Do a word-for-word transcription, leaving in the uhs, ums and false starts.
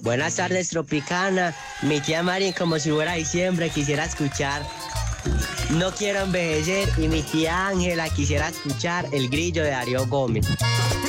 Buenas tardes, Tropicana. Mi tía Mari, como si fuera diciembre, quisiera escuchar No quiero envejecer y mi tía Ángela quisiera escuchar El grillo de Darío Gómez.